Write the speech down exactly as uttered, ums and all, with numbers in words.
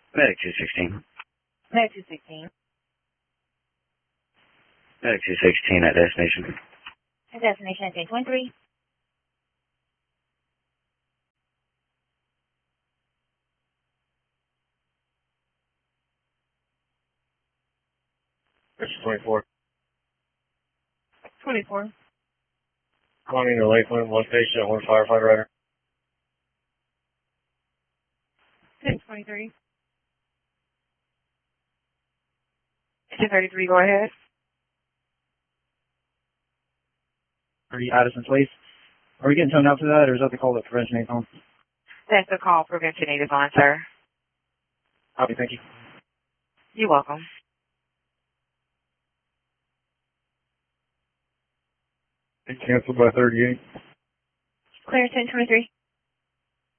Medic two sixteen. Medic two sixteen. Medic two sixteen at destination. At destination at ten twenty-three. twenty-four. twenty-four. Climbing to Lakeland, one patient, one firefighter rider. ten twenty-three. ten thirty-three, go ahead. thirty Addison Place. Are we getting toned out for that, or is that the call that prevention aids on? That's the call prevention aid is on, sir. Copy, thank you. You're welcome. It canceled by thirty-eight. Clear ten twenty-three.